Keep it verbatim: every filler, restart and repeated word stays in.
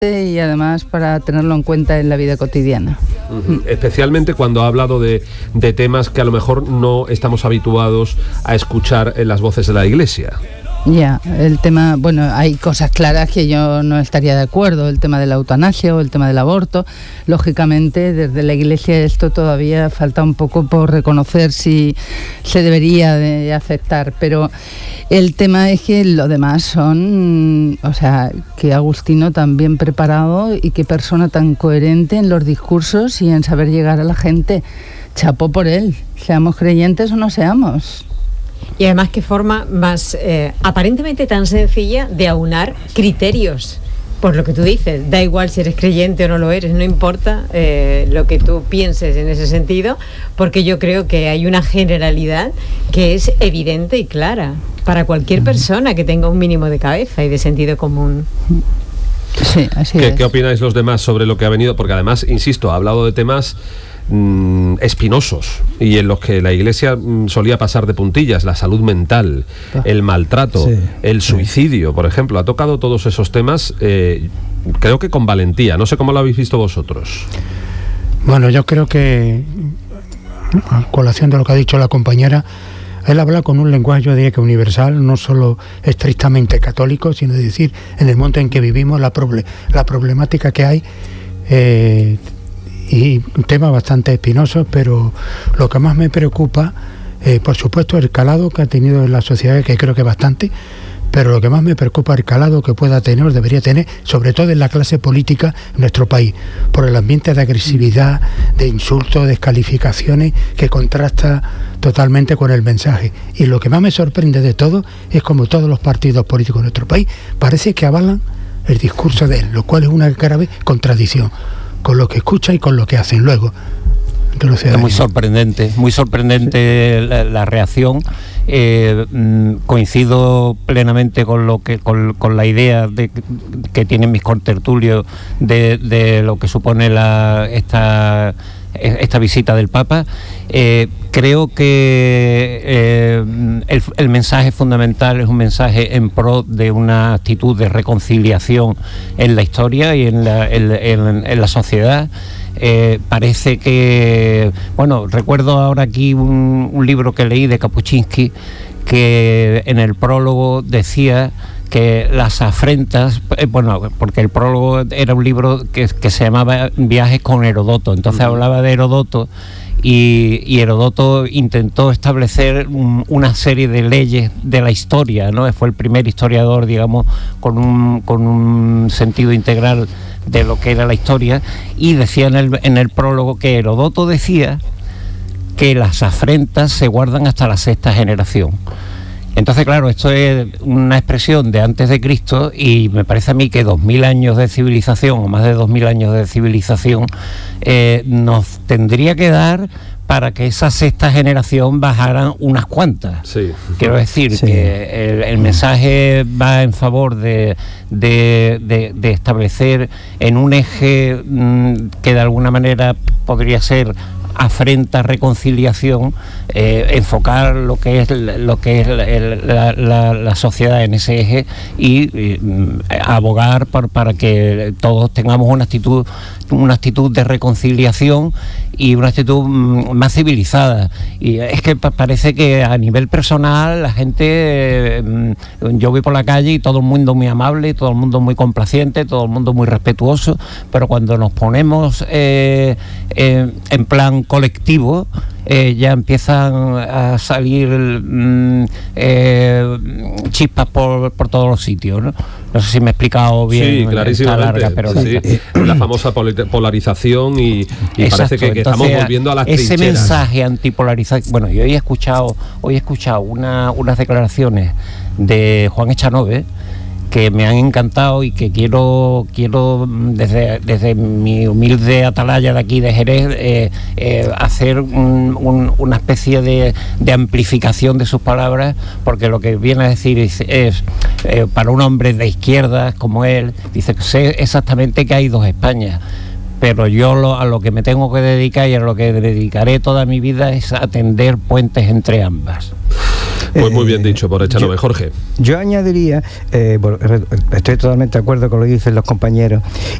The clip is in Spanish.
y además para tenerlo en cuenta en la vida cotidiana. Uh-huh. Especialmente cuando ha hablado de, de temas que a lo mejor no estamos habituados a escuchar en las voces de la Iglesia. Ya, el tema, bueno, hay cosas claras que yo no estaría de acuerdo, el tema de la eutanasia o el tema del aborto. Lógicamente, desde la Iglesia esto todavía falta un poco por reconocer si se debería de aceptar, pero el tema es que lo demás son, o sea, que Agustino tan bien preparado y qué persona tan coherente en los discursos y en saber llegar a la gente. Chapó por él, seamos creyentes o no seamos. Y además qué forma más eh, aparentemente tan sencilla de aunar criterios. Por lo que tú dices, da igual si eres creyente o no lo eres, no importa eh, lo que tú pienses en ese sentido, porque yo creo que hay una generalidad que es evidente y clara para cualquier persona que tenga un mínimo de cabeza y de sentido común. Sí, así ¿Qué, es. ¿Qué opináis los demás sobre lo que ha venido? Porque además, insisto, ha hablado de temas mmm, espinosos y en los que la Iglesia mmm, solía pasar de puntillas: la salud mental, el maltrato, sí, el suicidio, sí. Por ejemplo. Ha tocado todos esos temas, eh, creo que con valentía. No sé cómo lo habéis visto vosotros. Bueno, yo creo que, a colación de lo que ha dicho la compañera, él habla con un lenguaje, yo diría que universal, no solo estrictamente católico, sino de decir, en el mundo en que vivimos, la, proble- la problemática que hay, eh, y un tema bastante espinoso, pero lo que más me preocupa, eh, por supuesto, el calado que ha tenido en la sociedad, que creo que bastante, pero lo que más me preocupa, el calado que pueda tener, o debería tener, sobre todo en la clase política en nuestro país, por el ambiente de agresividad, de insultos, descalificaciones, que contrasta totalmente con el mensaje. Y lo que más me sorprende de todo es como todos los partidos políticos de nuestro país parece que avalan el discurso de él, lo cual es una grave contradicción con lo que escucha y con lo que hacen luego. Es muy sorprendente, muy sorprendente la, la reacción. Eh, mm, coincido plenamente con lo que con, con la idea de, que tienen mis contertulios de, de lo que supone la, esta esta visita del Papa. Eh, creo que eh, el, el mensaje fundamental es un mensaje en pro de una actitud de reconciliación en la historia y en la, en, en, en la sociedad. Eh, parece que, bueno, recuerdo ahora aquí un, un libro que leí de Kapuscinski, que en el prólogo decía que las afrentas, eh, bueno, porque el prólogo era un libro que, que se llamaba Viajes con Herodoto, entonces uh-huh. hablaba de Herodoto y, y Herodoto intentó establecer un, una serie de leyes de la historia, ¿no? Fue el primer historiador, digamos, con un, con un sentido integral de lo que era la historia, y decía en el, en el prólogo que Herodoto decía que las afrentas se guardan hasta la sexta generación. Entonces, claro, esto es una expresión de antes de Cristo, y me parece a mí que dos mil años de civilización, o más de dos mil años de civilización, eh, nos tendría que dar para que esa sexta generación bajaran unas cuantas. Sí. Quiero decir sí. que el, el mensaje va en favor de, de, de, de establecer en un eje mmm, que de alguna manera podría ser afrenta, reconciliación, eh, enfocar lo que es lo que es el, la, la, la sociedad en ese eje y, y abogar por, para que todos tengamos una actitud una actitud de reconciliación y una actitud más civilizada. Y es que parece que a nivel personal la gente, eh, yo voy por la calle y todo el mundo muy amable, todo el mundo muy complaciente, todo el mundo muy respetuoso, pero cuando nos ponemos eh, eh, en plan colectivo, eh, ya empiezan a salir mm, eh, chispas por, por todos los sitios, ¿no? No sé si me he explicado bien. Sí, clarísimamente. Larga, pero sí, sí. La famosa polarización y, y parece que, que Entonces, estamos volviendo a las ese trincheras. Ese mensaje antipolarización. Bueno, yo hoy he escuchado, hoy he escuchado una, unas declaraciones de Juan Echanove que me han encantado y que quiero quiero desde, desde mi humilde atalaya de aquí de Jerez eh, eh, hacer un, un, una especie de, de amplificación de sus palabras, porque lo que viene a decir es, es eh, para un hombre de izquierdas como él, dice que sé exactamente que hay dos Españas, pero yo lo, a lo que me tengo que dedicar y a lo que dedicaré toda mi vida es a tender puentes entre ambas. Pues muy bien dicho por Echanove. Jorge. Yo añadiría, eh, bueno, estoy totalmente de acuerdo con lo que dicen los compañeros,